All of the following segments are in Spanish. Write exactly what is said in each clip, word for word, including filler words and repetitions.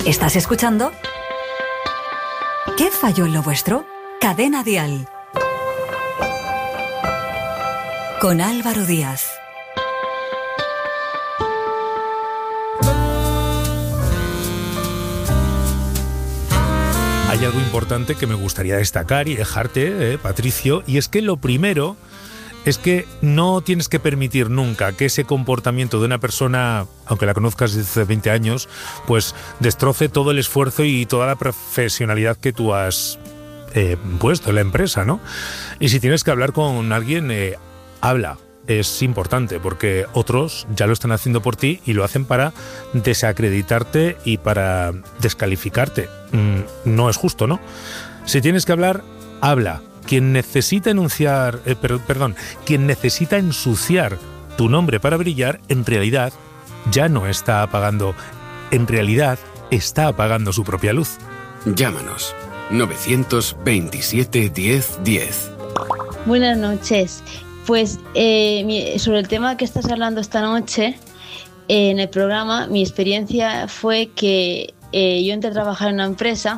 ¿Estás escuchando? ¿Qué falló en lo vuestro? Cadena Dial. Con Álvaro Díaz. Hay algo importante que me gustaría destacar y dejarte, eh, Patricio, y es que lo primero es que no tienes que permitir nunca que ese comportamiento de una persona, aunque la conozcas desde hace veinte años, pues destroce todo el esfuerzo y toda la profesionalidad que tú has eh, puesto en la empresa, ¿no? Y si tienes que hablar con alguien, eh, habla. Es importante porque otros ya lo están haciendo por ti y lo hacen para desacreditarte y para descalificarte. Mm, no es justo, ¿no? Si tienes que hablar, habla. Quien necesita enunciar, eh, per, perdón, quien necesita ensuciar tu nombre para brillar, en realidad ya no está apagando, en realidad está apagando su propia luz. Llámanos novecientos veintisiete diez diez. Buenas noches. Pues eh, sobre el tema que estás hablando esta noche, eh, en el programa, mi experiencia fue que eh, yo entré a trabajar en una empresa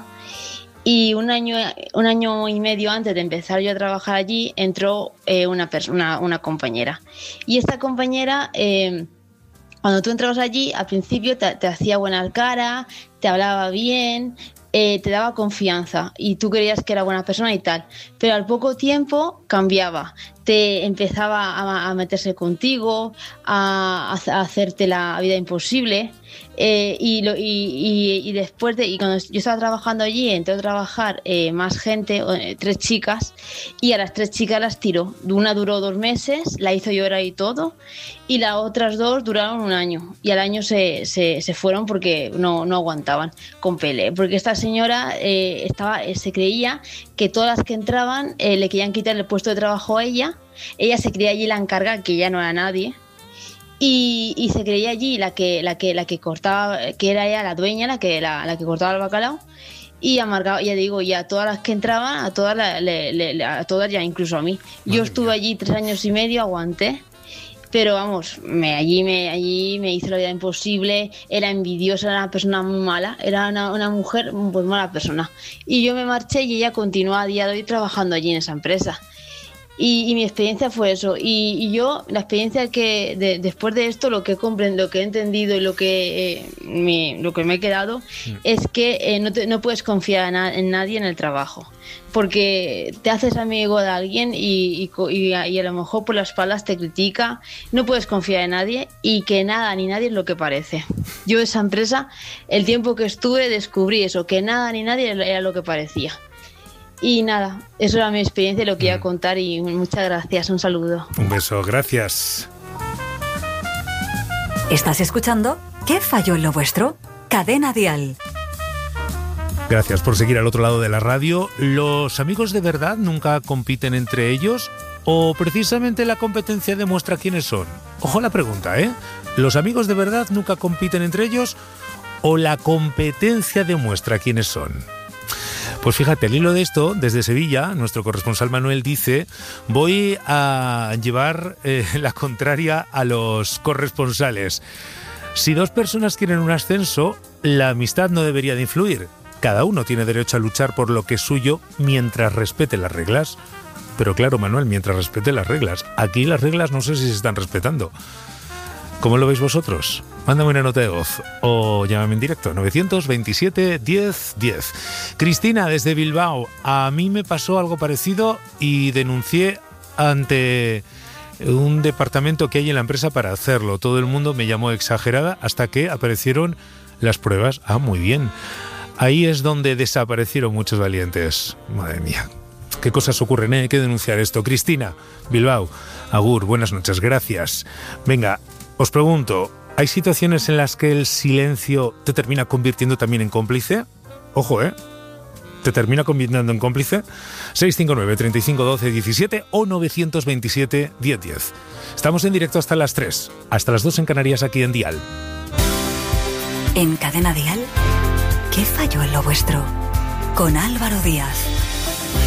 y un año, un año y medio antes de empezar yo a trabajar allí entró eh, una, persona, una compañera. Y esta compañera, eh, cuando tú entrabas allí, al principio te, te hacía buena cara, te hablaba bien, eh, te daba confianza y tú creías que era buena persona y tal. Pero al poco tiempo cambiaba. Te empezaba a, a meterse contigo, a, a hacerte la vida imposible. Eh, y, lo, y, y, y después de y cuando yo estaba trabajando allí, entré a trabajar eh, más gente, eh, tres chicas, y a las tres chicas las tiró. Una duró dos meses, la hizo llorar y todo, y las otras dos duraron un año. Y al año se, se, se fueron porque no, no aguantaban con pelea. Porque esta señora eh, estaba, eh, se creía que todas las que entraban eh, le querían quitar el puesto de trabajo a ella. Ella se creía allí la encargada, que ya no era nadie. Y, y se creía allí la que la que la que cortaba, que era ella la dueña, la que la, la que cortaba el bacalao, y amargaba, ya digo, y a todas las que entraban, a todas la, le, le, a todas ya incluso a mí. Madre Yo estuve mía. allí tres años y medio, aguanté, pero vamos, me allí me allí me hizo la vida imposible, era envidiosa, era una persona muy mala, era una, una mujer pues mala persona. Y yo me marché y ella continuó a día de hoy trabajando allí en esa empresa. Y, y mi experiencia fue eso. Y, y yo, la experiencia que de, después de esto, lo que he comprendido, lo que he entendido y lo que, eh, me, lo que me he quedado, mm. es que eh, no, te, no puedes confiar en, en nadie en el trabajo. Porque te haces amigo de alguien y, y, y, y a lo mejor por las espaldas te critica. No puedes confiar en nadie y que nada ni nadie es lo que parece. Yo esa empresa, el tiempo que estuve, descubrí eso, que nada ni nadie era lo que parecía. Y nada, eso era mi experiencia y lo que iba a contar, y muchas gracias, un saludo. Un beso, gracias. ¿Estás escuchando? ¿Qué falló en lo vuestro? Cadena Dial. Gracias por seguir al otro lado de la radio. ¿Los amigos de verdad nunca compiten entre ellos? ¿O precisamente la competencia demuestra quiénes son? Ojo a la pregunta, ¿eh? ¿Los amigos de verdad nunca compiten entre ellos? ¿O la competencia demuestra quiénes son? Pues fíjate, al hilo de esto, desde Sevilla, nuestro corresponsal Manuel dice: voy a llevar eh, la contraria a los corresponsales. Si dos personas quieren un ascenso, la amistad no debería de influir. Cada uno tiene derecho a luchar por lo que es suyo mientras respete las reglas. Pero claro, Manuel, mientras respete las reglas. Aquí las reglas no sé si se están respetando. ¿Cómo lo veis vosotros? Mándame una nota de voz o llámame en directo, novecientos veintisiete diez diez. Cristina, desde Bilbao. A mí me pasó algo parecido y denuncié ante un departamento que hay en la empresa para hacerlo. Todo el mundo me llamó exagerada hasta que aparecieron las pruebas. Ah, muy bien. Ahí es donde desaparecieron muchos valientes. Madre mía. ¿Qué cosas ocurren? ¿Eh? Hay que denunciar esto. Cristina, Bilbao. Agur, buenas noches, gracias. Venga, os pregunto, ¿hay situaciones en las que el silencio te termina convirtiendo también en cómplice? Ojo, ¿eh? ¿Te termina convirtiendo en cómplice? seis cinco nueve, treinta y cinco, doce, diecisiete o novecientos veintisiete, diez diez. Estamos en directo hasta las tres, hasta las dos en Canarias, aquí en Dial. En Cadena Dial, ¿qué falló en lo vuestro? Con Álvaro Díaz.